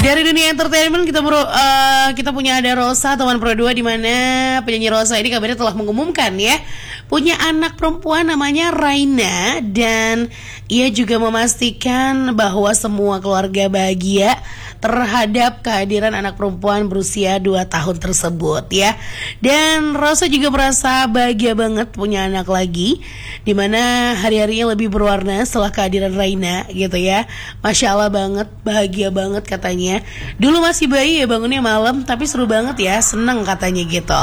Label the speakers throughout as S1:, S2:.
S1: Dari dunia entertainment kita punya ada Rosa, teman Pro 2, di mana penyanyi Rosa ini kabarnya telah mengumumkan ya punya anak perempuan namanya Raina, dan ia juga memastikan bahwa semua keluarga bahagia terhadap kehadiran anak perempuan berusia 2 tahun tersebut ya. Dan Rosa juga merasa bahagia banget punya anak lagi, dimana hari-harinya lebih berwarna setelah kehadiran Raina gitu ya. Masya Allah banget, bahagia banget katanya. Dulu masih bayi ya, bangunnya malam, tapi seru banget ya, seneng katanya gitu.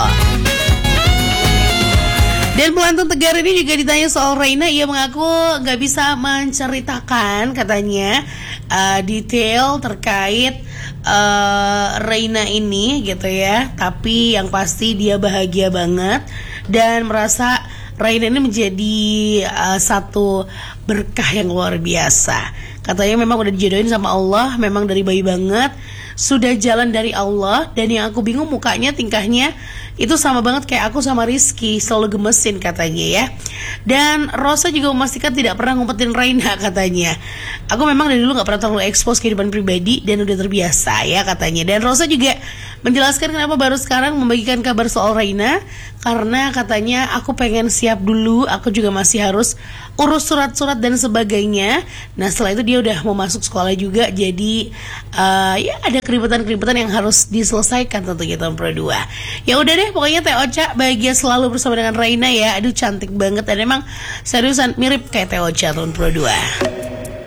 S1: Dan pelantun Tegar ini juga ditanya soal Raina, ia mengaku gak bisa menceritakan katanya detail terkait Raina ini gitu ya. Tapi yang pasti dia bahagia banget dan merasa Raina ini menjadi satu berkah yang luar biasa. Katanya memang udah dijodohin sama Allah, memang dari bayi banget sudah jalan dari Allah. Dan yang aku bingung mukanya, tingkahnya itu sama banget kayak aku sama Rizky, selalu gemesin katanya ya. Dan Rosa juga memastikan tidak pernah ngumpetin Raina katanya. Aku memang dari dulu gak pernah terlalu expose kehidupan pribadi dan udah terbiasa ya katanya. Dan Rosa juga menjelaskan kenapa baru sekarang membagikan kabar soal Raina, karena katanya aku pengen siap dulu, aku juga masih harus urus surat-surat dan sebagainya. Nah setelah itu dia udah mau masuk sekolah juga, jadi ya ada keributan-keributan yang harus diselesaikan tentunya tahun Pro 2. Ya udah deh, pokoknya Teh Ocha bahagia selalu bersama dengan Raina ya. Aduh cantik banget, dan emang seriusan mirip kayak Teh Ocha tahun Pro 2.